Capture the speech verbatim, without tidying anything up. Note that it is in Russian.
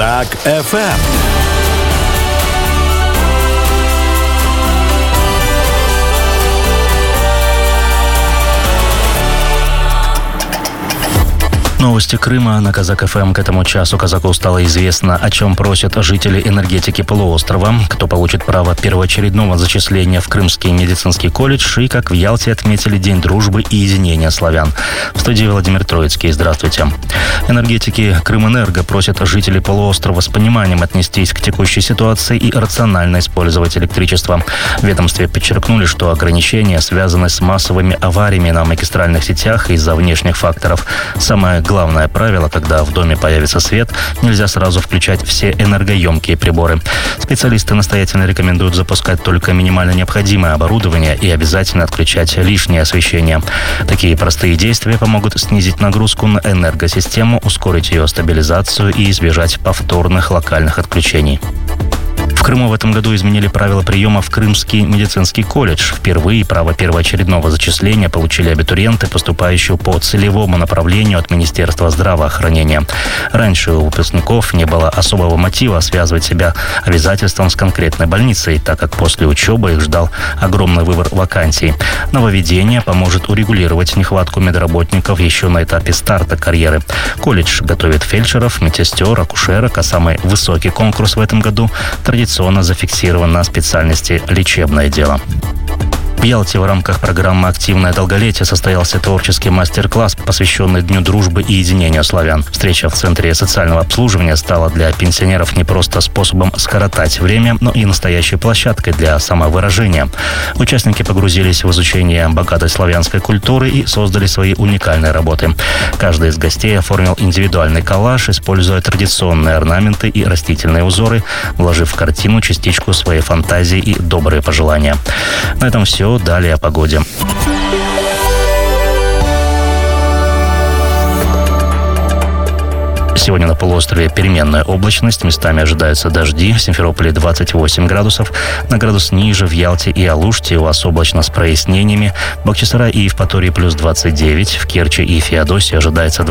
Казак-эф эм. Новости Крыма на Казак-эф эм. К этому часу казаку стало известно, о чем просят жители энергетики полуострова, кто получит право первоочередного зачисления в Крымский медицинский колледж и, как в Ялте, отметили День дружбы и единения славян. В студии Владимир Троицкий. Здравствуйте. Энергетики Крымэнерго просят жителей полуострова с пониманием отнестись к текущей ситуации и рационально использовать электричество. В ведомстве подчеркнули, что ограничения связаны с массовыми авариями на магистральных сетях из-за внешних факторов. Самое главное правило, когда в доме появится свет, нельзя сразу включать все энергоемкие приборы. Специалисты настоятельно рекомендуют запускать только минимально необходимое оборудование и обязательно отключать лишнее освещение. Такие простые действия помогут снизить нагрузку на энергосистему, ускорить ее стабилизацию и избежать повторных локальных отключений. В Крыму в этом году изменили правила приема в Крымский медицинский колледж. Впервые право первоочередного зачисления получили абитуриенты, поступающие по целевому направлению от Министерства здравоохранения. Раньше у выпускников не было особого мотива связывать себя обязательством с конкретной больницей, так как после учебы их ждал огромный выбор вакансий. Нововведение поможет урегулировать нехватку медработников еще на этапе старта карьеры. Колледж готовит фельдшеров, медсестер, акушерок, а самый высокий конкурс в этом году традиционно зафиксирован на специальности «Лечебное дело». В Ялте в рамках программы «Активное долголетие» состоялся творческий мастер-класс, посвященный Дню дружбы и единения славян. Встреча в Центре социального обслуживания стала для пенсионеров не просто способом скоротать время, но и настоящей площадкой для самовыражения. Участники погрузились в изучение богатой славянской культуры и создали свои уникальные работы. Каждый из гостей оформил индивидуальный коллаж, используя традиционные орнаменты и растительные узоры, вложив в картину частичку своей фантазии и добрые пожелания. На этом все. Далее о погоде. Сегодня на полуострове переменная облачность, местами ожидаются дожди. В Симферополе двадцать восемь градусов, на градус ниже в Ялте и Алуште у вас облачно с прояснениями. В Бахчисарае и Евпатории плюс двадцать девять, в Керчи и Феодосии ожидается